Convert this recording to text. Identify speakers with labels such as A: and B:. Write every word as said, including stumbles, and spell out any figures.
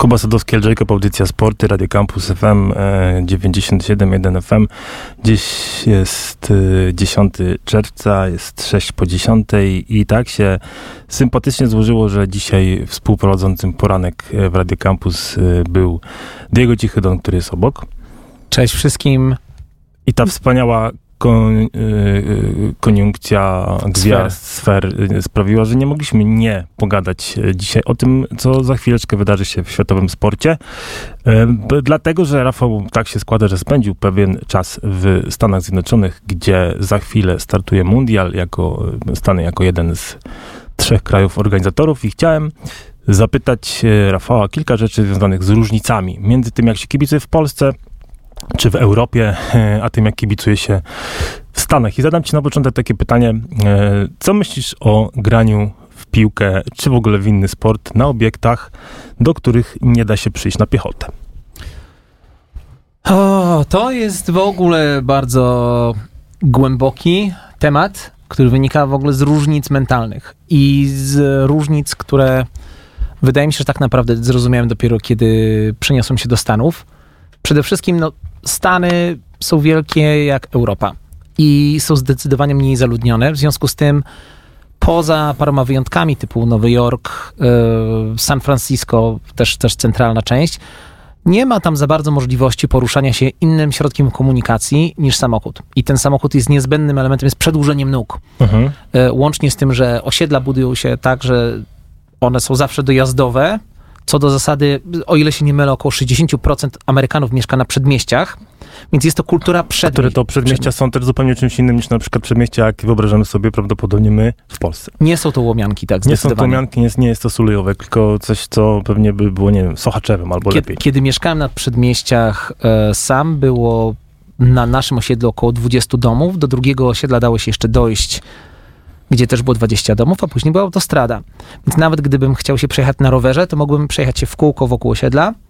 A: Kuba Sadowski, Jacob, audycja Sporty, Radio Campus F M dziewięćdziesiąt siedem jeden F M. Dziś jest dziesiątego czerwca, jest sześć po dziesiątej i tak się sympatycznie złożyło, że dzisiaj współprowadzącym poranek w Radio Campus był Diego Cichydon, który jest obok.
B: Cześć wszystkim.
A: I ta wspaniała kon, koniunkcja gwiazd, sfer. sfer sprawiła, że nie mogliśmy nie pogadać dzisiaj o tym, co za chwileczkę wydarzy się w światowym sporcie. Dlatego, że Rafał tak się składa, że spędził pewien czas w Stanach Zjednoczonych, gdzie za chwilę startuje mundial, jako Stany jako jeden z trzech krajów organizatorów i chciałem zapytać Rafała kilka rzeczy związanych z różnicami między tym, jak się kibicuje w Polsce czy w Europie, a tym, jak kibicuje się w Stanach. I zadam ci na początek takie pytanie, co myślisz o graniu w piłkę, czy w ogóle w inny sport, na obiektach, do których nie da się przyjść na piechotę?
B: O, to jest w ogóle bardzo głęboki temat, który wynika w ogóle z różnic mentalnych i z różnic, które wydaje mi się, że tak naprawdę zrozumiałem dopiero, kiedy przeniosłem się do Stanów. Przede wszystkim no, Stany są wielkie jak Europa i są zdecydowanie mniej zaludnione. W związku z tym poza paroma wyjątkami typu Nowy Jork, yy, San Francisco, też, też centralna część, nie ma tam za bardzo możliwości poruszania się innym środkiem komunikacji niż samochód. I ten samochód jest niezbędnym elementem, jest przedłużeniem nóg. Mhm. Yy, łącznie z tym, że osiedla budują się tak, że one są zawsze dojazdowe. Co do zasady, o ile się nie mylę, około sześćdziesiąt procent Amerykanów mieszka na przedmieściach, więc jest to kultura przedmieść.
A: Które to przedmieścia są też zupełnie czymś innym niż na przykład przedmieścia, jak wyobrażamy sobie prawdopodobnie my w Polsce.
B: Nie są to łomianki, tak,
A: zdecydowanie. Nie są to łomianki, nie jest, nie jest to Sulejowe, tylko coś, co pewnie by było, nie wiem, Sochaczewem albo
B: kiedy,
A: lepiej.
B: Kiedy mieszkałem na przedmieściach e, sam, było na naszym osiedlu około dwudziestu domów, do drugiego osiedla dało się jeszcze dojść, gdzie też było dwadzieścia domów, a później była autostrada. Więc nawet gdybym chciał się przejechać na rowerze, to mógłbym przejechać się w kółko wokół osiedla